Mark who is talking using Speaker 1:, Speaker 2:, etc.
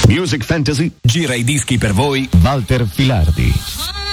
Speaker 1: Music Fantasy gira i dischi per voi Walter Filardi.